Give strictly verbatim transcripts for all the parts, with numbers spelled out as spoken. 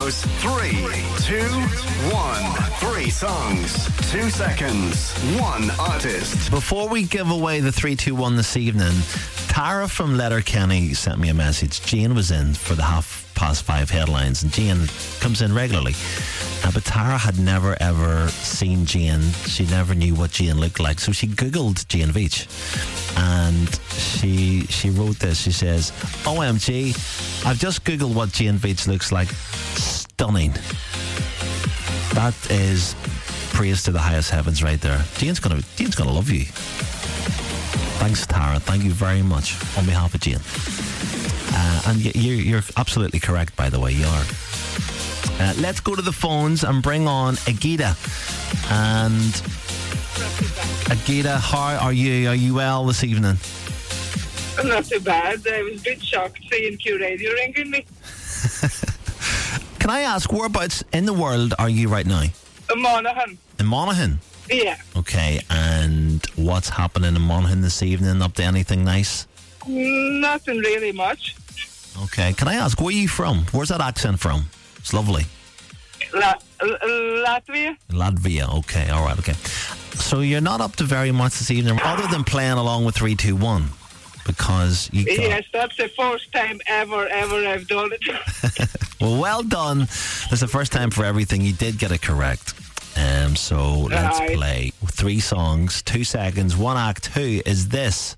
goes three, two, one. Three songs, two seconds, one artist. Before we give away the three two one this evening, Tara from Letterkenny sent me a message. Jane was in for the half past five headlines, and Jane comes in regularly. Uh, but Tara had never ever seen Jane. She never knew what Jane looked like, so she googled Jane Veitch, and she she wrote this. She says, O M G, I've just googled what Jane Veitch looks like. Stunning. That is praise to the highest heavens right there. Jane's gonna Jane's gonna love you. Thanks, Tara. Thank you very much on behalf of Jane. Uh, and y- you're, you're absolutely correct, by the way. You are. Uh, let's go to the phones and bring on Agita. And Agita, how are you? Are you well this evening? I'm not too bad. I was a bit shocked seeing Q Radio ringing me. Can I ask, whereabouts in the world are you right now? In Monaghan. In Monaghan? Yeah. Okay, and what's happening in Monaghan this evening? Up to anything nice? Nothing really much. Okay, can I ask, where are you from? Where's that accent from? It's lovely. La- L- Latvia? Latvia, okay, all right, okay. So you're not up to very much this evening, other than playing along with three two one, because you got... Yes, that's the first time ever, ever I've done it. Well, well done. That's the first time for everything. You did get it correct. Um, so let's Aye. play three songs, two seconds, one act. Who is this?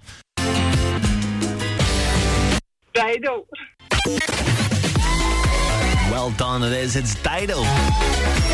Dido. Well done, it is. It's Dido.